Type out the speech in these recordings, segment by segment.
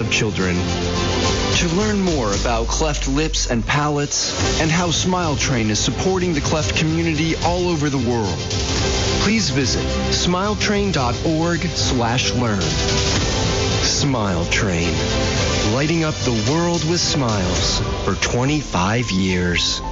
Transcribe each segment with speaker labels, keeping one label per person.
Speaker 1: children. To learn more about cleft lips and palates and how Smile Train is supporting the cleft community all over the world, please visit smiletrain.org/learn. Smile Train, lighting up the world with smiles for 25 years.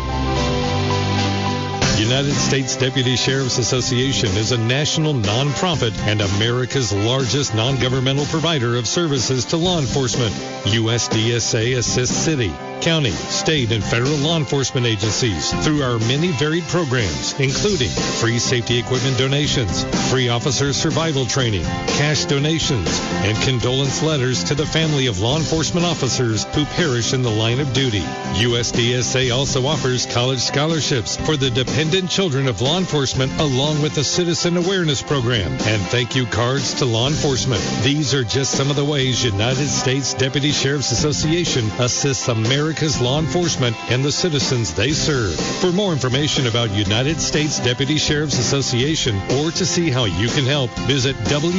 Speaker 2: United States Deputy Sheriff's Association is a national nonprofit and America's largest non-governmental provider of services to law enforcement. USDSA assists city, county, state, and federal law enforcement agencies through our many varied programs, including free safety equipment donations, free officer survival training, cash donations, and condolence letters to the family of law enforcement officers who perish in the line of duty. USDSA also offers college scholarships for the dependent children of law enforcement, along with a citizen awareness program and thank you cards to law enforcement. These are just some of the ways United States Deputy Sheriff's Association assists America's law enforcement and the citizens they serve. For more information about United States Deputy Sheriff's Association or to see how you can help, visit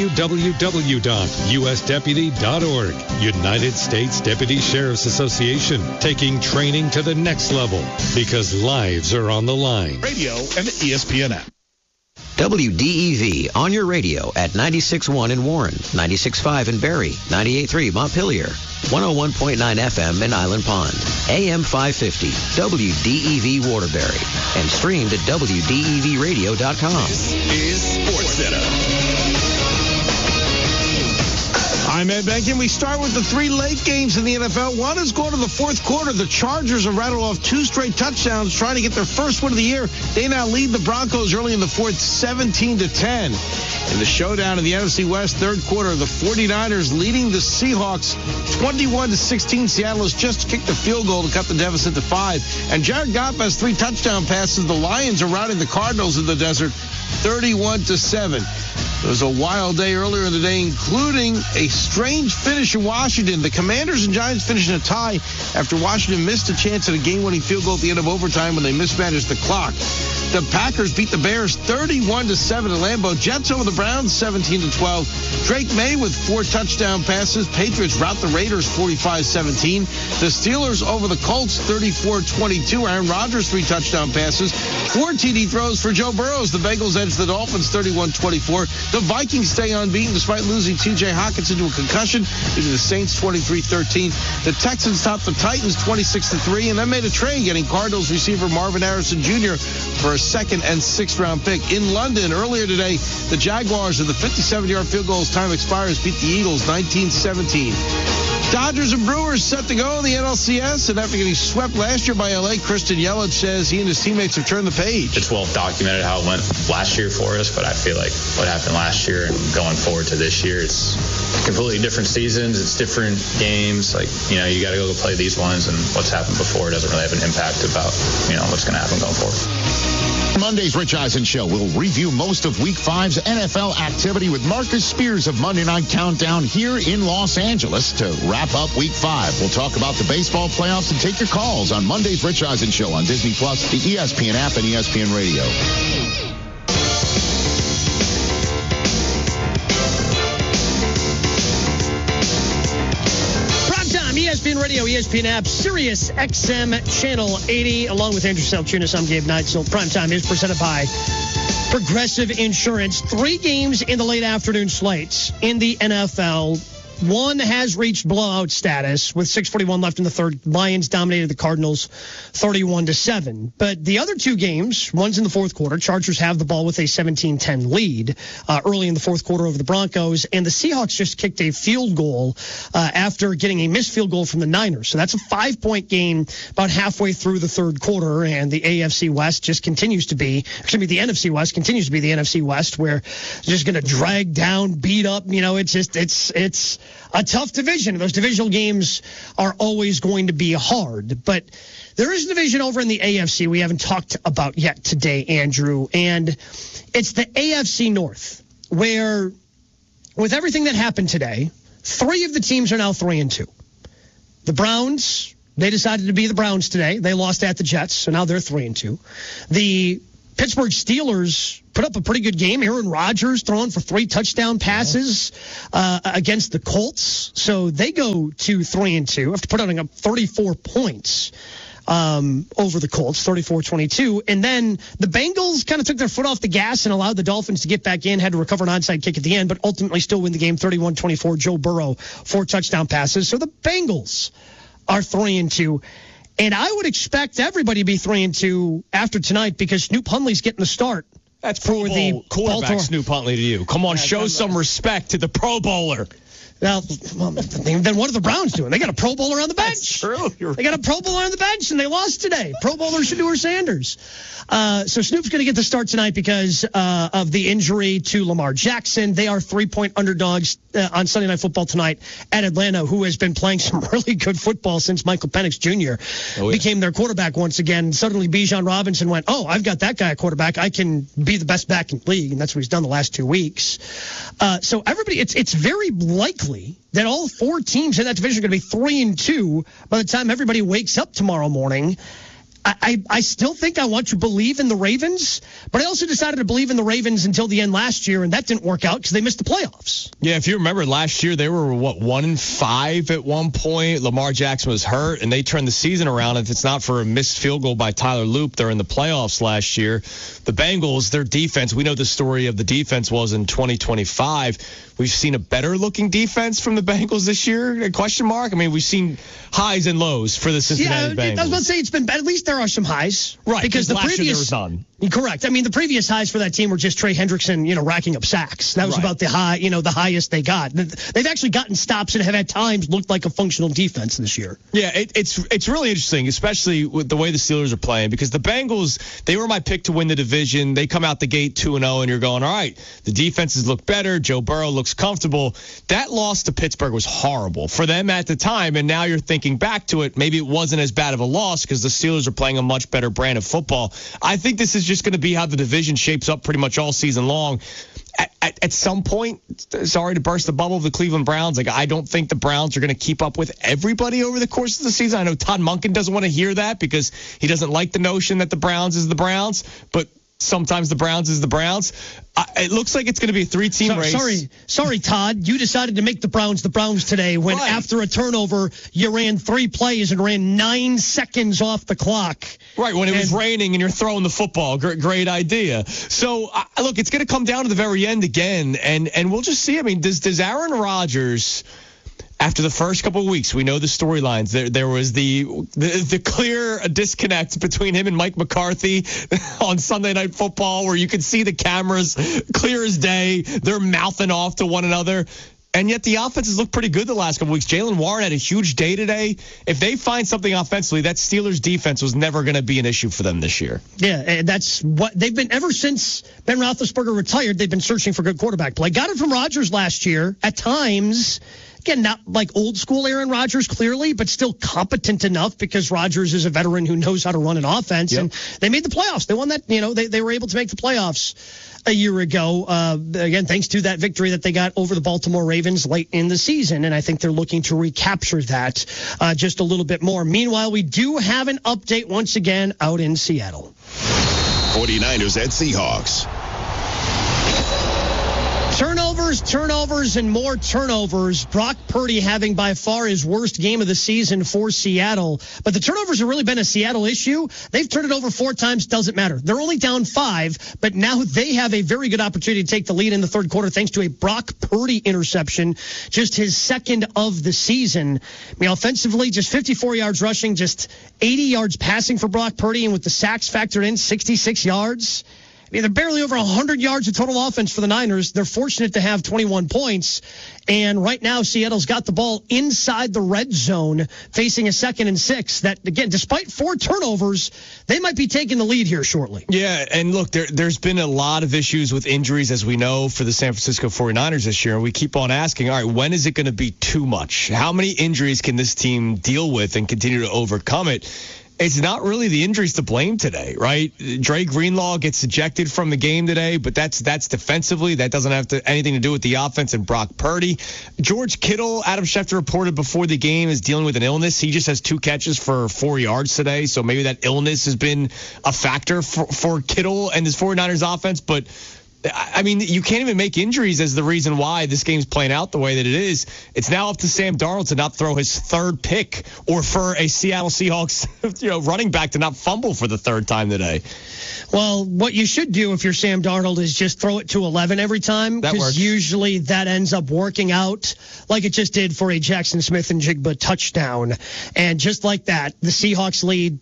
Speaker 2: www.usdeputy.org. United States Deputy Sheriff's Association, taking training to the next level because lives are on the line.
Speaker 3: Radio and the ESPN app.
Speaker 4: WDEV on your radio at 96.1 in Warren, 96.5 in Barrie, 98.3 Montpelier, 101.9 FM in Island Pond, AM 550, WDEV Waterbury, and streamed at WDEVradio.com.
Speaker 3: This is SportsCenter. I'm Ed Benkin. We start with the three late games in the NFL. One is going to the fourth quarter. The Chargers have rattled off two straight touchdowns trying to get their first win of the year. They now lead the Broncos early in the fourth, 17-10. In the showdown in the NFC West third quarter, the 49ers leading the Seahawks 21-16. Seattle has just kicked a field goal to cut the deficit to 5. And Jared Goff has 3 touchdown passes. The Lions are routing the Cardinals in the desert 31-7. It was a wild day earlier in the day, including a strange finish in Washington. The Commanders and Giants finished in a tie after Washington missed a chance at a game-winning field goal at the end of overtime when they mismanaged the clock. The Packers beat the Bears 31-7 at Lambeau. Jets over the Browns 17-12. Drake May with 4 touchdown passes. Patriots rout the Raiders 45-17. The Steelers over the Colts 34-22. Aaron Rodgers 3 touchdown passes. 4 TD throws for Joe Burrows. The Bengals edge the Dolphins 31-24. The Vikings stay unbeaten despite losing T.J. Hockenson to a concussion, beating the Saints 23-13. The Texans topped the Titans 26-3, and then made a trade getting Cardinals receiver Marvin Harrison Jr. for a 2nd and 6th round pick. In London earlier today, the Jaguars of the 57-yard field goal as time expires beat the Eagles 19-17. Dodgers and Brewers set to go in the NLCS, and after getting swept last year by L.A., Christian Yelich says he and his teammates have turned the page.
Speaker 5: It's well documented how it went last year for us, but I feel like what happened last year and going forward to this year, it's completely different seasons. It's different games. Like, you know, you got to go play these ones, and what's happened before doesn't really have an impact about, you know, what's going to happen going forward.
Speaker 6: Monday's Rich Eisen Show will review most of Week 5's NFL activity with Marcus Spears of Monday Night Countdown here in Los Angeles to wrap up Week 5. We'll talk about the baseball playoffs and take your calls on Monday's Rich Eisen Show on Disney+, the ESPN app, and ESPN Radio.
Speaker 7: ESPN Radio, ESPN app, Sirius XM Channel 80. Along with Andrew Saltunis, I'm Gabe Neitzel. Primetime is presented by Progressive Insurance. 3 games in the late afternoon slates in the NFL. One has reached blowout status with 6:41 left in the third. Lions dominated the Cardinals 31-7. But the other 2 games, one's in the fourth quarter. Chargers have the ball with a 17-10 lead early in the fourth quarter over the Broncos. And the Seahawks just kicked a field goal after getting a missed field goal from the Niners. So that's a 5-point game about halfway through the third quarter. And the AFC West just continues to be, the NFC West continues to be the NFC West, where it's just going to drag down, beat up. You know, it's a tough division. Those divisional games are always going to be hard. But there is a division over in the AFC we haven't talked about yet today, Andrew. And it's the AFC North, where with everything that happened today, 3 of the teams are now 3-2. The Browns, they decided to be the Browns today. They lost at the Jets, so now they're 3-2. The Pittsburgh Steelers put up a pretty good game. Aaron Rodgers throwing for 3 touchdown passes against the Colts. So they go to 3-2 after putting up 34 points over the Colts, 34-22. And then the Bengals kind of took their foot off the gas and allowed the Dolphins to get back in, had to recover an onside kick at the end, but ultimately still win the game 31-24. Joe Burrow, 4 touchdown passes. So the Bengals are 3-2. And I would expect everybody to be 3-2 after tonight because Snoop Hundley's getting the start.
Speaker 8: That's Pro Bowl quarterback Snoop Huntley to you. Come on, show some respect to the Pro Bowler.
Speaker 7: Well, then what are the Browns doing? They got a Pro Bowler on the bench.
Speaker 8: That's true.
Speaker 7: They got a Pro Bowler on the bench, and they lost today. Pro Bowler Shedeur Sanders. So Snoop's going to get the start tonight because of the injury to Lamar Jackson. They are 3-point underdogs on Sunday Night Football tonight at Atlanta, who has been playing some really good football since Michael Penix Jr. Became their quarterback once again. Suddenly Bijan Robinson went, I've got that guy at quarterback. I can be the best back in the league, and that's what he's done the last 2 weeks. So everybody, it's very likely that all 4 teams in that division are going to be 3-2 by the time everybody wakes up tomorrow morning. I still think I want to believe in the Ravens, but I also decided to believe in the Ravens until the end last year, and that didn't work out because they missed the playoffs.
Speaker 8: Yeah, if you remember last year, they were, 1-5 at one point. Lamar Jackson was hurt, and they turned the season around. If it's not for a missed field goal by Tyler Loop, they're in the playoffs last year. The Bengals, their defense, we know the story of the defense was in 2025. We've seen a better-looking defense from the Bengals this year, question mark? I mean, we've seen highs and lows for the Cincinnati Bengals.
Speaker 7: I was about to say it's been bad. At least there are some highs.
Speaker 8: Right,
Speaker 7: because the
Speaker 8: last
Speaker 7: previous,
Speaker 8: year there was none.
Speaker 7: Correct. I mean, the previous highs for that team were just Trey Hendrickson, racking up sacks. That was about the high, the highest they got. They've actually gotten stops and have at times looked like a functional defense this year.
Speaker 8: Yeah, it's really interesting, especially with the way the Steelers are playing, because the Bengals, they were my pick to win the division. They come out the gate 2-0, and you're going, all right, the defenses look better. Joe Burrow looks comfortable. That loss to Pittsburgh was horrible for them at the time, and now you're thinking back to it, maybe it wasn't as bad of a loss because the Steelers are playing a much better brand of football. I think this is just going to be how the division shapes up pretty much all season long. At some point, sorry to burst the bubble of the Cleveland Browns, I don't think the Browns are going to keep up with everybody over the course of the season. I know Todd Monken doesn't want to hear that because he doesn't like the notion that the Browns is the Browns, but sometimes the Browns is the Browns. It looks like it's going to be a 3-team race.
Speaker 7: Sorry, Todd. You decided to make the Browns today when after a turnover, you ran 3 plays and ran 9 seconds off the clock.
Speaker 8: Right, when it was raining and you're throwing the football. Great idea. So, look, it's going to come down to the very end again, and we'll just see. I mean, does Aaron Rodgers... After the first couple of weeks, we know the storylines. There was the clear disconnect between him and Mike McCarthy on Sunday Night Football, where you could see the cameras clear as day. They're mouthing off to one another. And yet the offenses look pretty good the last couple of weeks. Jaylen Warren had a huge day today. If they find something offensively, that Steelers defense was never going to be an issue for them this year.
Speaker 7: Yeah, and that's what they've been ever since Ben Roethlisberger retired. They've been searching for good quarterback play. Got it from Rodgers last year at times. Again, not like old school Aaron Rodgers, clearly, but still competent enough because Rodgers is a veteran who knows how to run an offense. Yep. And they made the playoffs. They won that, they were able to make the playoffs a year ago. Again, thanks to that victory that they got over the Baltimore Ravens late in the season. And I think they're looking to recapture that just a little bit more. Meanwhile, we do have an update once again out in Seattle.
Speaker 9: 49ers at Seahawks.
Speaker 7: Turnovers, and more turnovers. Brock Purdy having by far his worst game of the season for Seattle. But the turnovers have really been a Seattle issue. They've turned it over 4 times. Doesn't matter. They're only down 5, but now they have a very good opportunity to take the lead in the third quarter thanks to a Brock Purdy interception, just his second of the season. I mean, offensively, just 54 yards rushing, just 80 yards passing for Brock Purdy, and with the sacks factored in, 66 yards. I mean, they're barely over 100 yards of total offense for the Niners. They're fortunate to have 21 points. And right now, Seattle's got the ball inside the red zone, facing a 2nd and 6. That, again, despite 4 turnovers, they might be taking the lead here shortly.
Speaker 8: Yeah, and look, there's been a lot of issues with injuries, as we know, for the San Francisco 49ers this year. And we keep on asking, all right, when is it going to be too much? How many injuries can this team deal with and continue to overcome it? It's not really the injuries to blame today, right? Dre Greenlaw gets ejected from the game today, but that's defensively. That doesn't have anything to do with the offense and Brock Purdy. George Kittle, Adam Schefter reported before the game, is dealing with an illness. He just has 2 catches for 4 yards today, so maybe that illness has been a factor for Kittle and this 49ers offense, but I mean, you can't even make injuries as the reason why this game's playing out the way that it is. It's now up to Sam Darnold to not throw his 3rd pick, or for a Seattle Seahawks running back to not fumble for the 3rd time today.
Speaker 7: Well, what you should do if you're Sam Darnold is just throw it to 11 every time, because usually that ends up working out like it just did for a Jackson Smith and Jigba touchdown. And just like that, the Seahawks lead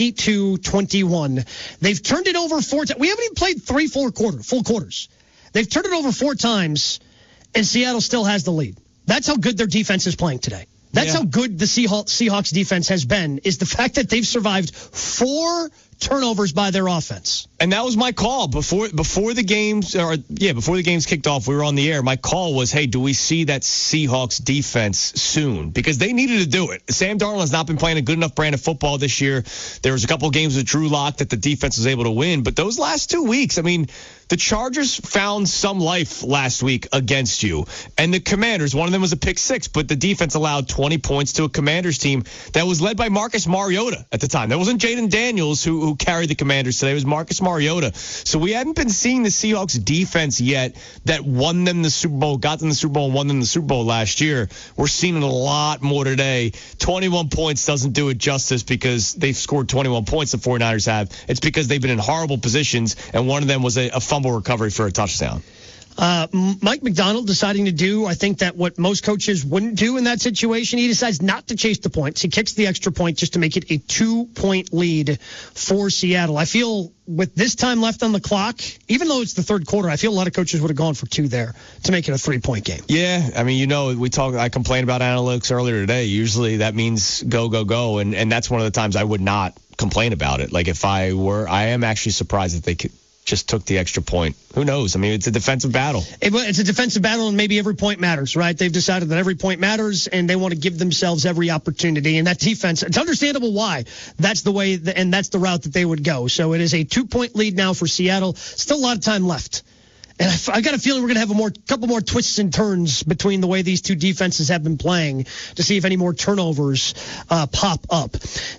Speaker 7: 22-21. They've turned it over 4 times. We haven't even played 3-4 full quarters. They've turned it over 4 times, and Seattle still has the lead. That's how good their defense is playing today. That's how good the Seahawks defense has been, is the fact that they've survived 4 turnovers by their offense.
Speaker 8: And that was my call before the games kicked off. We were on the air. My call was, hey, do we see that Seahawks defense soon? Because they needed to do it. Sam Darnold has not been playing a good enough brand of football this year. There was a couple of games with Drew Lock that the defense was able to win, but those last 2 weeks, I mean, the Chargers found some life last week against you. And the Commanders, one of them was a pick 6, but the defense allowed 20 points to a Commanders team that was led by Marcus Mariota at the time. That wasn't Jaden Daniels who carried the Commanders today. It was Marcus Mariota. So we haven't been seeing the Seahawks defense yet that won them the Super Bowl, got them the Super Bowl, and won them the Super Bowl last year. We're seeing it a lot more today. 21 points doesn't do it justice because they've scored 21 points, the 49ers have. It's because they've been in horrible positions, and one of them was a fumble recovery for a touchdown.
Speaker 7: Mike McDonald deciding to do, I think, that what most coaches wouldn't do in that situation. He decides not to chase the points. He kicks the extra point just to make it a 2-point lead for Seattle. I feel with this time left on the clock, even though it's the 3rd quarter, I feel a lot of coaches would have gone for 2 there to make it a 3-point game.
Speaker 8: Yeah, I mean, I complained about analytics earlier today. Usually that means go, go, go, and that's one of the times I would not complain about it. Like, if I am actually surprised that they just took the extra point. Who knows? I mean, it's a defensive battle.
Speaker 7: It's a defensive battle, and maybe every point matters, right? They've decided that every point matters, and they want to give themselves every opportunity. And that defense, it's understandable why. That's the way, and that's the route that they would go. So it is a 2-point lead now for Seattle. Still a lot of time left. And I got a feeling we're going to have couple more twists and turns between the way these two defenses have been playing to see if any more turnovers pop up.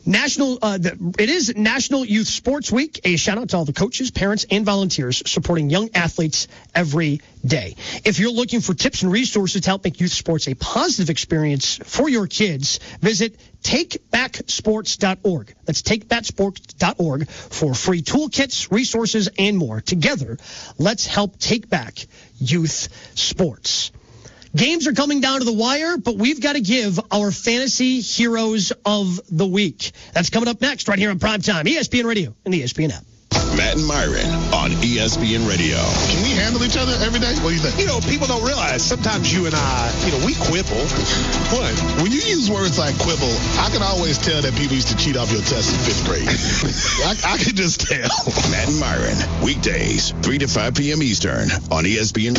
Speaker 7: It is National Youth Sports Week. A shout out to all the coaches, parents, and volunteers supporting young athletes every day. If you're looking for tips and resources to help make youth sports a positive experience for your kids, visit TakeBackSports.org. That's TakeBackSports.org for free toolkits, resources, and more. Together, let's help take back youth sports. Games are coming down to the wire, but we've got to give our fantasy heroes of the week. That's coming up next right here on Primetime, ESPN Radio and the ESPN app.
Speaker 9: Matt and Myron on ESPN Radio.
Speaker 6: Can we handle each other every day? What do you think?
Speaker 3: People don't realize sometimes you and I, we quibble.
Speaker 6: What? When you use words like quibble, I can always tell that people used to cheat off your test in 5th grade. I can just tell.
Speaker 9: Matt and Myron, weekdays, 3 to 5 p.m. Eastern on ESPN.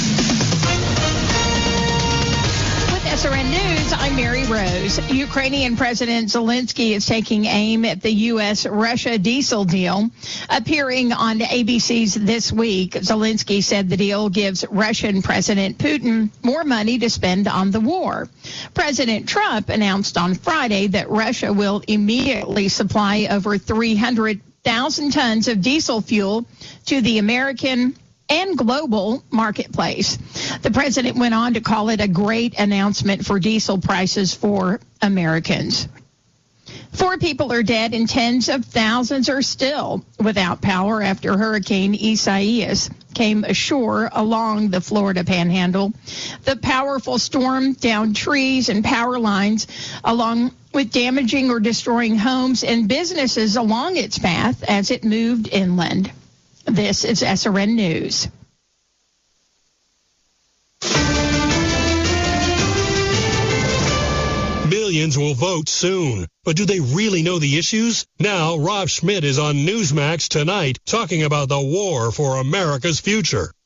Speaker 10: SRN News, I'm Mary Rose. Ukrainian President Zelensky is taking aim at the U.S.-Russia diesel deal. Appearing on ABC's This Week, Zelensky said the deal gives Russian President Putin more money to spend on the war. President Trump announced on Friday that Russia will immediately supply over 300,000 tons of diesel fuel to the American and global marketplace. The president went on to call it a great announcement for diesel prices for Americans. 4 people are dead and tens of thousands are still without power after Hurricane Isaias came ashore along the Florida Panhandle. The powerful storm downed trees and power lines, along with damaging or destroying homes and businesses along its path as it moved inland. This is SRN News.
Speaker 11: Millions will vote soon, but do they really know the issues? Now, Rob Schmidt is on Newsmax tonight talking about the war for America's future.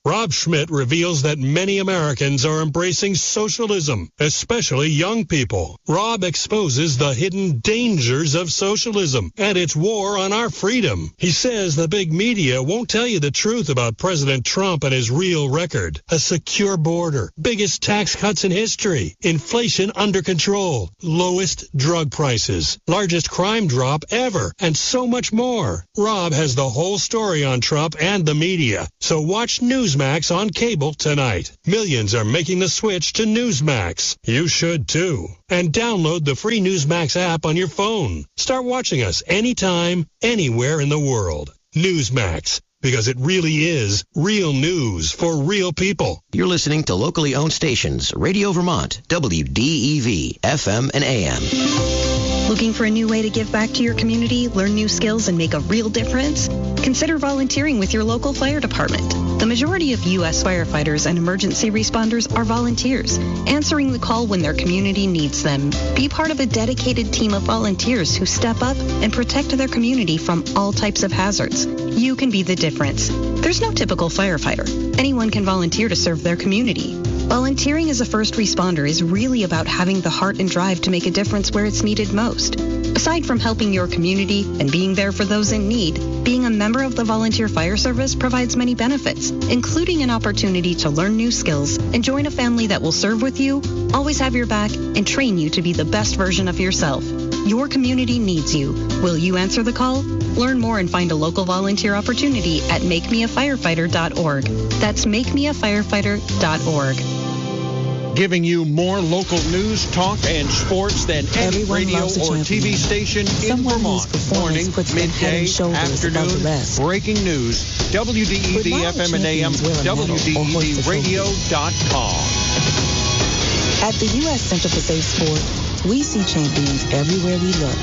Speaker 11: Rob Schmidt reveals that many Americans are embracing socialism, especially young people. Rob exposes the hidden dangers of socialism and its war on our freedom. He says the big media won't tell you the truth about President Trump and his real record. A secure border, biggest tax cuts in history, inflation under control, lowest drug prices, largest crime drop ever, and so much more. Rob has the whole story on Trump and the media. So watch Newsmax on cable tonight. Millions are making the switch to Newsmax. You should too. And download the free Newsmax app on your phone. Start watching us anytime, anywhere in the world. Newsmax, because it really is real news for real people.
Speaker 4: You're listening to locally owned stations, Radio Vermont, WDEV, FM and AM.
Speaker 12: Looking for a new way to give back to your community, learn new skills, and make a real difference? Consider volunteering with your local fire department. The majority of U.S. firefighters and emergency responders are volunteers, answering the call when their community needs them. Be part of a dedicated team of volunteers who step up and protect their community from all types of hazards. You can be the difference. There's no typical firefighter. Anyone can volunteer to serve their community. Volunteering as a first responder is really about having the heart and drive to make a difference where it's needed most. Aside from helping your community and being there for those in need, being a member of the Volunteer Fire Service provides many benefits, including an opportunity to learn new skills and join a family that will serve with you, always have your back, and train you to be the best version of yourself. Your community needs you. Will you answer the call? Learn more and find a local volunteer opportunity at makemeafirefighter.org. That's makemeafirefighter.org.
Speaker 3: Giving you more local news, talk, and sports than any radio or TV station in Vermont. Morning, midday, afternoon, breaking news. WDEV FM and AM, WDEVradio.com.
Speaker 13: At the U.S. Center for Safe Sport, we see champions everywhere we look.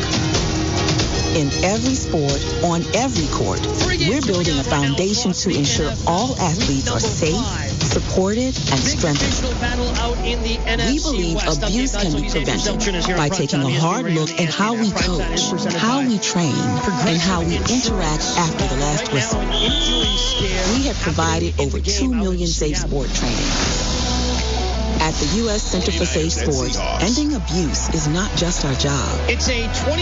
Speaker 13: In every sport, on every court, we're building a foundation to ensure all athletes are safe, supported, and strengthened. We believe abuse can be prevented by taking a hard look at how we coach, how we train, and how we interact after the last whistle. We have provided over 2 million safe sport trainings. At the U.S. Center for Safe Sports, ending abuse is not just our job.
Speaker 7: It's a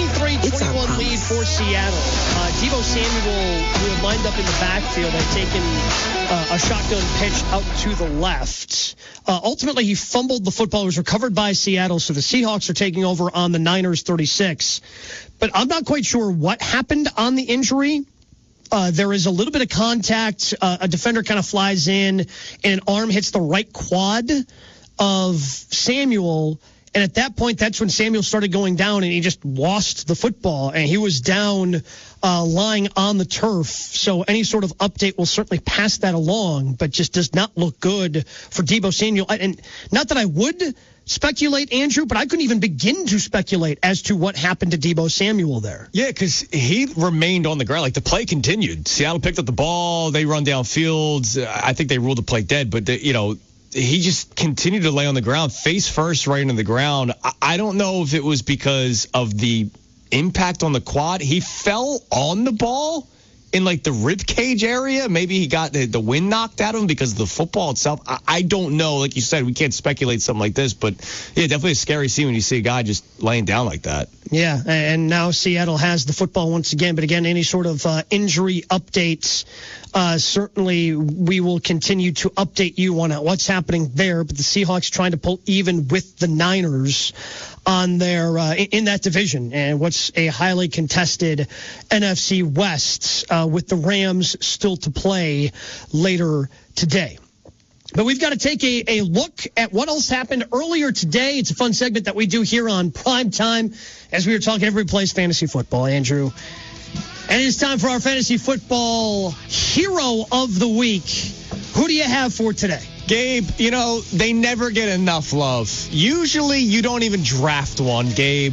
Speaker 7: 23-21 lead for Seattle. Deebo Samuel, who had lined up in the backfield, had taken a shotgun pitch out to the left. Ultimately, he fumbled the football. It was recovered by Seattle, so the Seahawks are taking over on the Niners 36. But I'm not quite sure what happened on the injury. There is a little bit of contact. A defender kind of flies in, and an arm hits the right quad of Samuel, and at that point, that's when Samuel started going down, and he just lost the football, and he was down lying on the turf. So any sort of update will certainly pass that along, but just does not look good for Deebo Samuel. And not that I would speculate, Andrew, but I couldn't even begin to speculate as to what happened to Deebo Samuel there.
Speaker 8: Yeah, because he remained on the ground. Like, the play continued. Seattle picked up the ball. They run downfield. I think they ruled the play dead, but, he just continued to lay on the ground, face first, right into the ground. I don't know if it was because of the impact on the quad. He fell on the ball in, the rib cage area. Maybe he got the wind knocked out of him because of the football itself. I don't know. Like you said, we can't speculate something like this. But, yeah, definitely a scary scene when you see a guy just laying down like that.
Speaker 7: Yeah, and now Seattle has the football once again. But, again, any sort of injury updates, certainly we will continue to update you on what's happening there. But the Seahawks trying to pull even with the Niners on their in that division, and what's a highly contested NFC West with the Rams still to play later today. But we've got to take a look at what else happened earlier today. It's a fun segment that we do here on Prime Time as we were talking everybody plays fantasy football, Andrew. And it's time for our fantasy football hero of the week. Who do you have for today?
Speaker 8: Gabe, they never get enough love. Usually you don't even draft one, Gabe.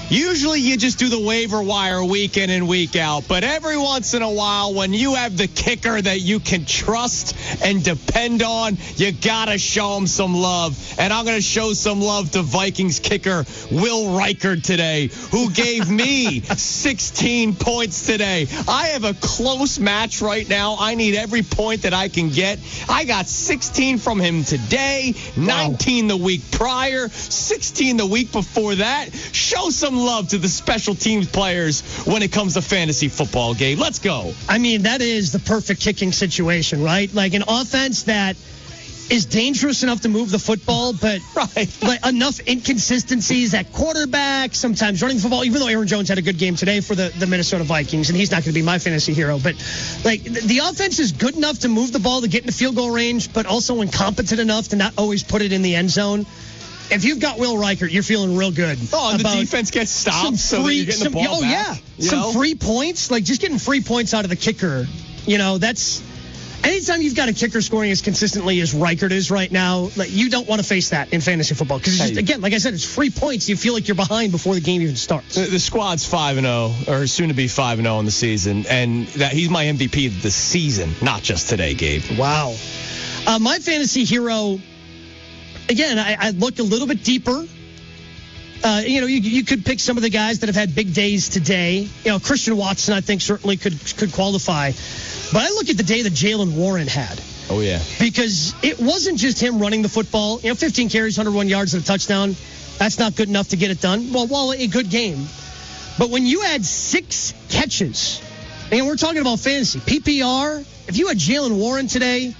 Speaker 8: Usually you just do the waiver wire week in and week out, but every once in a while when you have the kicker that you can trust and depend on, you got to show him some love. And I'm going to show some love to Vikings kicker Will Reichard today, who gave me 16 points today. I have a close match right now. I need every point that I can get. I got 16 from him today, 19 the week prior, 16 the week before that. Show some love to the special teams players when it comes to fantasy football, Gabe. Let's go.
Speaker 7: I mean, that is the perfect kicking situation, right? Like an offense that is dangerous enough to move the football, but like enough inconsistencies at quarterback, sometimes running the football, even though Aaron Jones had a good game today for the Minnesota Vikings, and he's not going to be my fantasy hero. But like the offense is good enough to move the ball to get into field goal range, but also incompetent enough to not always put it in the end zone. If you've got Will Reichard, you're feeling real good.
Speaker 8: Oh, and the defense gets stopped so that you're getting the ball back.
Speaker 7: Some free points, like just getting free points out of the kicker. You know, that's anytime you've got a kicker scoring as consistently as Reichard is right now, like you don't want to face that in fantasy football because again, like I said, it's free points. You feel like you're behind before the game even starts.
Speaker 8: The squad's 5-0, or soon to be 5-0 in the season, and that he's my MVP of the season, not just today, Gabe.
Speaker 7: Wow. My fantasy hero. Again, I looked a little bit deeper. You could pick some of the guys that have had big days today. You know, Christian Watson, I think, certainly could qualify. But I look at the day that Jaylen Warren had.
Speaker 8: Oh, yeah.
Speaker 7: Because it wasn't just him running the football. 15 carries, 101 yards, and a touchdown. That's not good enough to get it done. Well, a good game. But when you had 6 catches, and we're talking about fantasy, PPR, if you had Jaylen Warren today,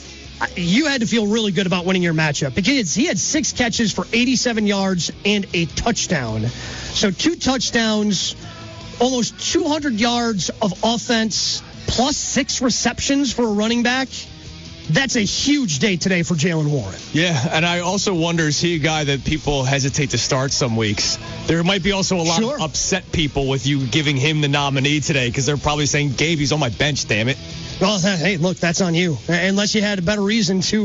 Speaker 7: you had to feel really good about winning your matchup because he had 6 catches for 87 yards and a touchdown. So 2 touchdowns, almost 200 yards of offense, plus 6 receptions for a running back. That's a huge day today for Jaylen Warren.
Speaker 8: Yeah, and I also wonder, is he a guy that people hesitate to start some weeks? There might be also a lot of upset people with you giving him the nominee today because they're probably saying, Gabe, he's on my bench, damn it.
Speaker 7: Well, hey, look, that's on you. Unless you had a better reason to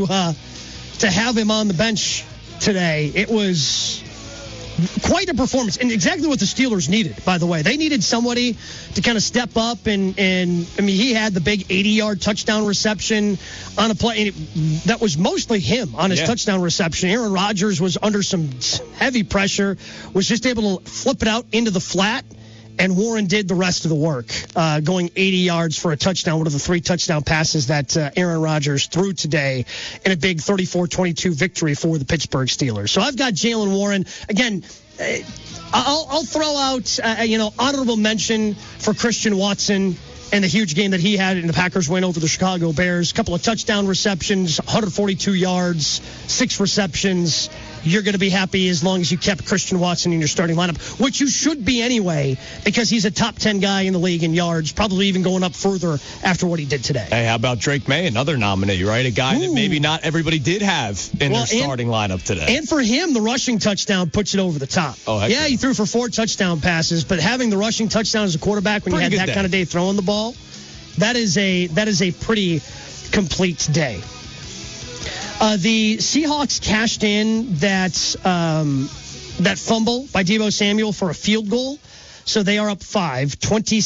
Speaker 7: have him on the bench today. It was quite a performance, and exactly what the Steelers needed, by the way. They needed somebody to kind of step up, and I mean, he had the big 80-yard touchdown reception on a play, and that was mostly him on his touchdown reception. Aaron Rodgers was under some heavy pressure, was just able to flip it out into the flat, and Warren did the rest of the work, going 80 yards for a touchdown, one of the 3 touchdown passes that Aaron Rodgers threw today in a big 34-22 victory for the Pittsburgh Steelers. So I've got Jaylen Warren. Again, I'll throw out, honorable mention for Christian Watson and the huge game that he had in the Packers win over the Chicago Bears. A couple of touchdown receptions, 142 yards, 6 receptions. You're going to be happy as long as you kept Christian Watson in your starting lineup, which you should be anyway, because he's a top 10 guy in the league in yards, probably even going up further after what he did today.
Speaker 8: Hey, how about Drake May, another nominee, right? A guy that maybe not everybody did have in their starting lineup today.
Speaker 7: And for him, the rushing touchdown puts it over the top.
Speaker 8: Oh,
Speaker 7: yeah, he threw for 4 touchdown passes, but having the rushing touchdown as a quarterback when you had that kind of day throwing the ball, that is a pretty complete day. The Seahawks cashed in that fumble by Deebo Samuel for a field goal. So they are up 5,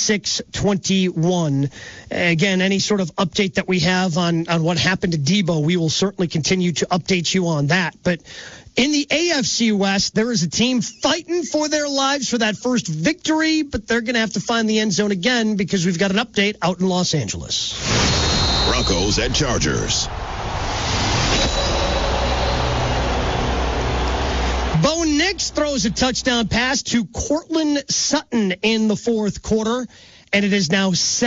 Speaker 7: 26-21. Again, any sort of update that we have on what happened to Deebo, we will certainly continue to update you on that. But in the AFC West, there is a team fighting for their lives for that first victory, but they're going to have to find the end zone again because we've got an update out in Los Angeles.
Speaker 9: Broncos at Chargers.
Speaker 7: Bo Nix throws a touchdown pass to Courtland Sutton in the fourth quarter, and it is now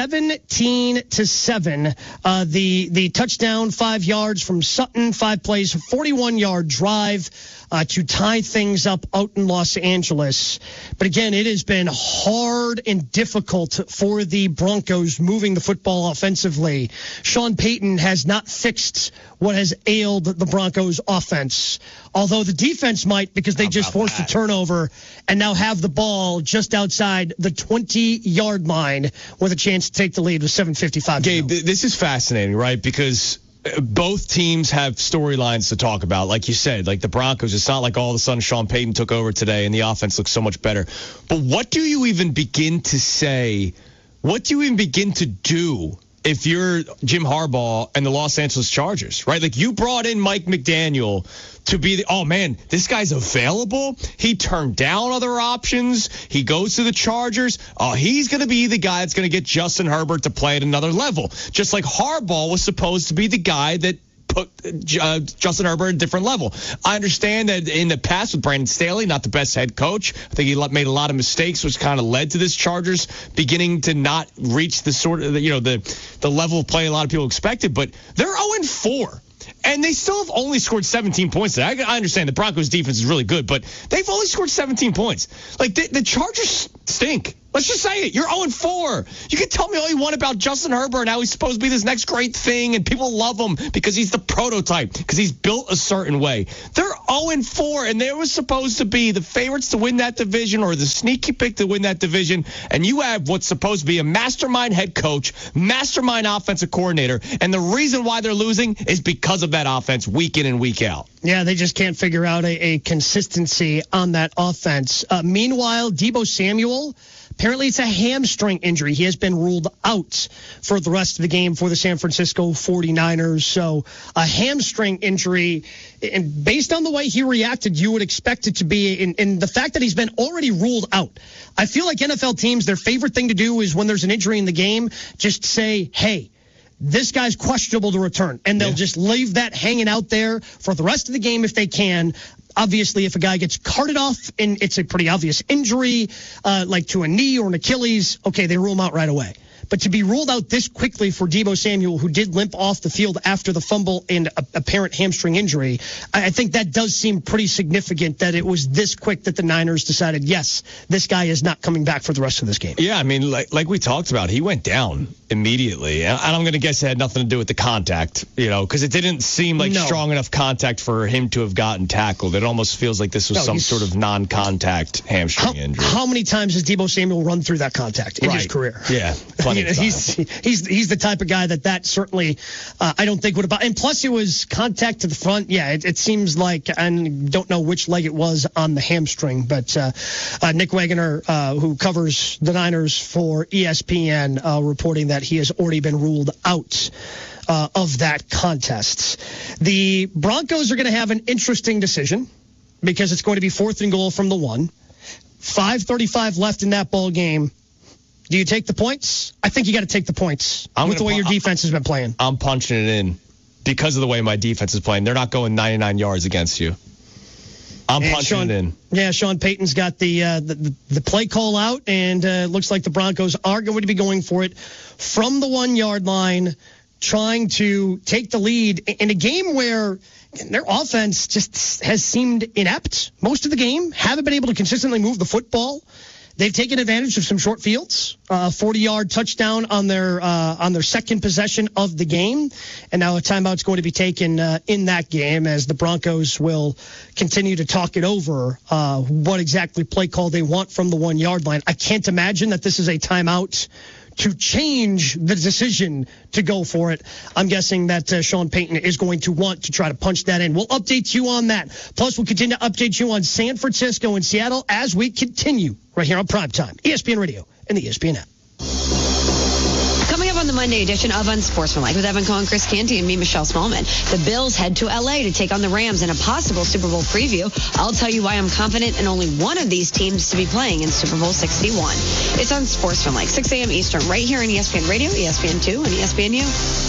Speaker 7: 17-7. The touchdown, 5 yards from Sutton, 5 plays, 41-yard drive to tie things up out in Los Angeles. But again, it has been hard and difficult for the Broncos moving the football offensively. Sean Payton has not fixed what has ailed the Broncos offense, although the defense might, because they just forced a turnover and now have the ball just outside the 20-yard line with a chance to take the lead with 7:55.
Speaker 8: Gabe, this is fascinating, right? Because both teams have storylines to talk about. Like you said, like the Broncos, it's not like all of a sudden Sean Payton took over today and the offense looks so much better. But what do you even begin to say? What do you even begin to do if you're Jim Harbaugh and the Los Angeles Chargers, right? Like, you brought in Mike McDaniel to be oh man, this guy's available. He turned down other options. He goes to the Chargers. He's going to be the guy that's going to get Justin Herbert to play at another level. Just like Harbaugh was supposed to be the guy that put Justin Herbert at a different level. I understand that in the past with Brandon Staley, not the best head coach. I think he made a lot of mistakes, which kind of led to this Chargers beginning to not reach the sort of, the level of play a lot of people expected. But they're 0-4. And they still have only scored 17 points today. I understand the Broncos defense is really good, but they've only scored 17 points. Like, the Chargers stink. Let's just say it. You're 0-4. You can tell me all you want about Justin Herbert and how he's supposed to be this next great thing, and people love him because he's the prototype, because he's built a certain way. They're 0-4, and they were supposed to be the favorites to win that division or the sneaky pick to win that division, and you have what's supposed to be a mastermind head coach, mastermind offensive coordinator, and the reason why they're losing is because of that offense week in and week out.
Speaker 7: Yeah, they just can't figure out a consistency on that offense. Meanwhile, Deebo Samuel, apparently it's a hamstring injury. He has been ruled out for the rest of the game for the San Francisco 49ers. So a hamstring injury, and based on the way he reacted, you would expect it to be, in the fact that he's been already ruled out. I feel like NFL teams, their favorite thing to do is when there's an injury in the game, just say, hey, this guy's questionable to return. And they'll just leave that hanging out there for the rest of the game if they can. Obviously, if a guy gets carted off and it's a pretty obvious injury, like to a knee or an Achilles, okay, they rule him out right away. But to be ruled out this quickly for Deebo Samuel, who did limp off the field after the fumble and apparent hamstring injury, I think that does seem pretty significant that it was this quick that the Niners decided, yes, this guy is not coming back for the rest of this game.
Speaker 8: Yeah, I mean, like we talked about, he went down immediately. And I'm going to guess it had nothing to do with the contact, because it didn't seem like strong enough contact for him to have gotten tackled. It almost feels like this was some sort of non-contact hamstring injury.
Speaker 7: How many times has Deebo Samuel run through that contact in his career?
Speaker 8: Yeah.
Speaker 7: He's the type of guy that certainly I don't think would have. And plus, it was contact to the front. Yeah, it seems like, I don't know which leg it was on the hamstring, but Nick Wagoner, who covers the Niners for ESPN, reporting that he has already been ruled out of that contest. The Broncos are going to have an interesting decision because it's going to be 4th and goal from the 1. 5:35 left in that ball game. Do you take the points? I think you got to take the points with the way your defense has been playing.
Speaker 8: I'm punching it in because of the way my defense is playing. They're not going 99 yards against you. I'm punching it in.
Speaker 7: Yeah, Sean Payton's got the play call out, and it looks like the Broncos are going to be going for it from the 1-yard line, trying to take the lead in a game where their offense just has seemed inept most of the game, haven't been able to consistently move the football. They've taken advantage of some short fields, 40-yard touchdown on their second possession of the game, and now a timeout's going to be taken in that game as the Broncos will continue to talk it over what exactly play call they want from the 1-yard line. I can't imagine that this is a timeout to change the decision to go for it. I'm guessing that Sean Payton is going to want to try to punch that in. We'll update you on that. Plus, we'll continue to update you on San Francisco and Seattle as we continue right here on Primetime, ESPN Radio and the ESPN app.
Speaker 14: Coming up on the Monday edition of Unsportsmanlike with Evan Cohen, Chris Canty, and me, Michelle Smallman. The Bills head to L.A. to take on the Rams in a possible Super Bowl preview. I'll tell you why I'm confident in only one of these teams to be playing in Super Bowl 61. It's Unsportsmanlike, 6 a.m. Eastern, right here on ESPN Radio, ESPN2, and ESPNU.